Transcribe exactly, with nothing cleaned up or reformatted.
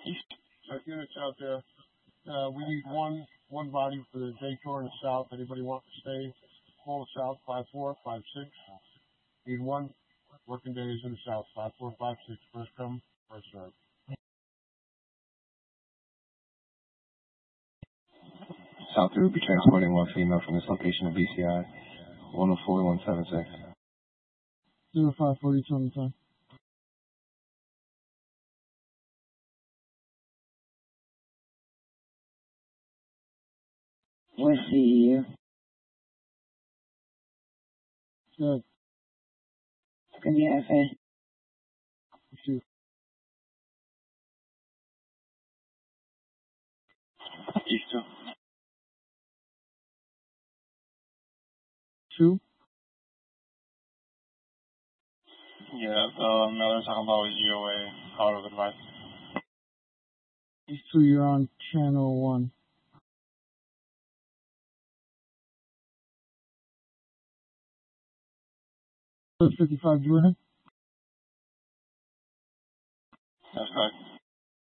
Check units out there. Uh, we need one one body for the Dayshore in the south. Anybody want to stay? Call the south, five four five six. Need one working days in the south, five four five six. First come, first serve. South three will be transporting one female from this location to B C I one oh four one seven six. zero five four, you tell me time. What C E U? Good. Can you have it? Two. East two. Two? Yeah, uh, Miller talking about G O A, call of advice. These two, you're on channel one. fifty-five, Jordan? That's correct.